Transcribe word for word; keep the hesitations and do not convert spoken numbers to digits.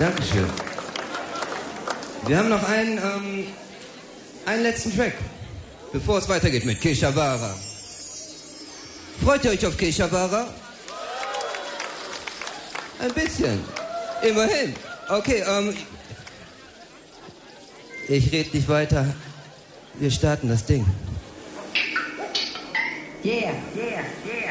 Dankeschön. Wir haben noch einen, ähm, einen letzten Track, bevor es weitergeht mit Keshavara. Freut ihr euch auf Keshavara? Ein bisschen. Immerhin. Okay, ähm, ich rede nicht weiter. Wir starten das Ding. Yeah, yeah, yeah.